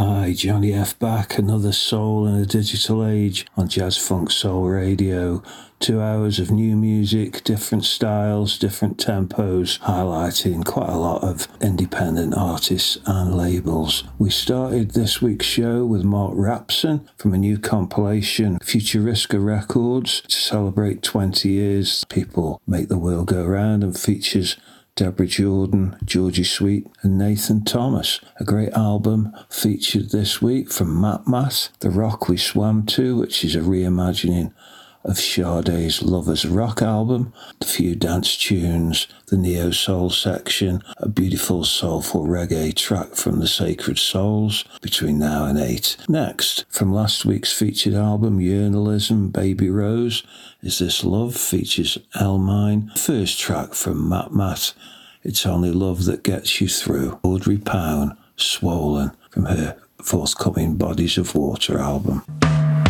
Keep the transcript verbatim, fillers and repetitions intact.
Hi, Johnny F. back, another soul in a digital age on Jazz Funk Soul Radio. Two hours of new music, different styles, different tempos, highlighting quite a lot of independent artists and labels. We started this week's show with Mark Rapson from a new compilation, Futurisca Records, to celebrate twenty years. People Make the World Go Round, and features Deborah Jordan, Georgie Sweet and Nathan Thomas. A great album featured this week from Matt Matt, The Rock We Swam To, which is a reimagining of Sade's Lovers Rock album, a few dance tunes, the Neo Soul section, a beautiful soulful reggae track from the Sacred Souls, Between Now and Eight. Next, from last week's featured album, Yearnalism, Baby Rose, Is This Love, features Elmine. First track from Matt Matt, It's Only Love That Gets You Through. Audrey Pound, Swollen, from her forthcoming Bodies of Water album.